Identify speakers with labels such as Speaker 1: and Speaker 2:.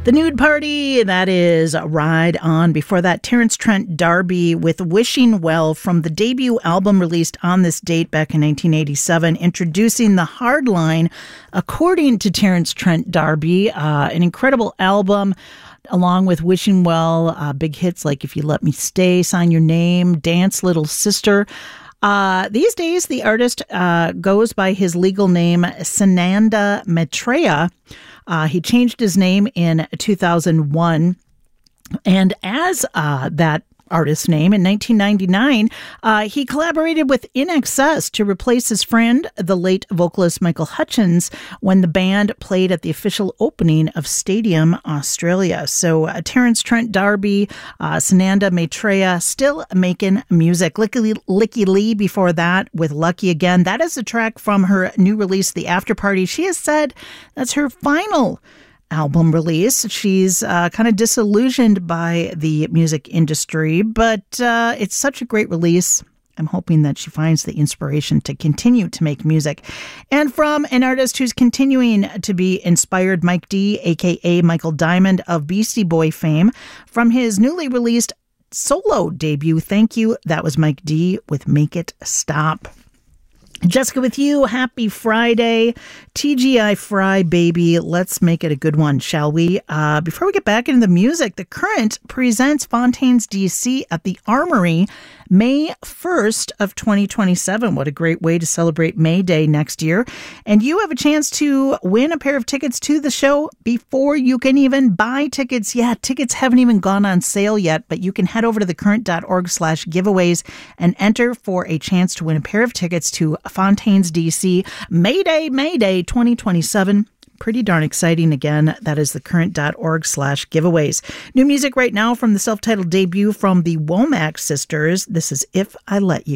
Speaker 1: The Nude Party, that is Ride On. Before that, Terence Trent D'Arby with Wishing Well from the debut album released on this date back in 1987, introducing the Hardline, according to Terence Trent D'Arby. An incredible album, along with Wishing Well, big hits like If You Let Me Stay, Sign Your Name, Dance Little Sister. These days, the artist goes by his legal name, Sananda Maitreya. He changed his name in 2001. And as that artist's name in 1999, he collaborated with INXS to replace his friend, the late vocalist Michael Hutchence, when the band played at the official opening of Stadium Australia. So Terence Trent D'Arby, Sananda Maitreya, still making music. Licky Lee before that with Lucky Again. That is a track from her new release, The After Party. She has said that's her final album release. She's kind of disillusioned by the music industry, but it's such a great release. I'm hoping that she finds the inspiration to continue to make music. And from an artist who's continuing to be inspired, Mike D, a.k.a. Michael Diamond of Beastie Boy fame, from his newly released solo debut, Thank You, that was Mike D with Make It Stop. Jessica with you. Happy Friday. TGI Fry, baby. Let's make it a good one, shall we? Before we get back into the music, The Current presents Fontaines DC at the Armory May 1st of 2027. What a great way to celebrate May Day next year. And you have a chance to win a pair of tickets to the show before you can even buy tickets. Yeah, tickets haven't even gone on sale yet, but you can head over to thecurrent.org/giveaways and enter for a chance to win a pair of tickets to Fontaines DC May Day 2027. Pretty darn exciting. Again, that is thecurrent.org/giveaways. New music right now from the self-titled debut from the Womack sisters. This is If I Let You.